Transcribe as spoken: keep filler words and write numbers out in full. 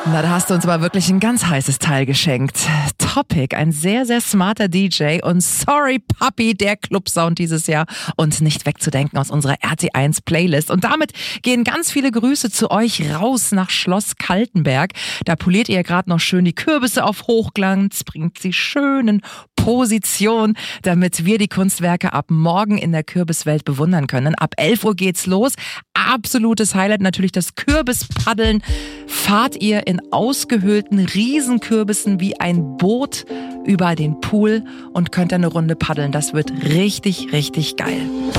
Na, da hast du uns aber wirklich ein ganz heißes Teil geschenkt. Topic, ein sehr, sehr smarter D J und Sorry Puppy, der Clubsound dieses Jahr und nicht wegzudenken aus unserer R T eins Playlist. Und damit gehen ganz viele Grüße zu euch raus nach Schloss Kaltenberg. Da poliert ihr gerade noch schön die Kürbisse auf Hochglanz, bringt sie schön in Position, damit wir die Kunstwerke ab morgen in der Kürbiswelt bewundern können. Ab elf Uhr geht's los. Absolutes Highlight natürlich das Kürbispaddeln. Fahrt ihr in ausgehöhlten Riesenkürbissen wie ein Boot über den Pool und könnt dann eine Runde paddeln. Das wird richtig, richtig geil.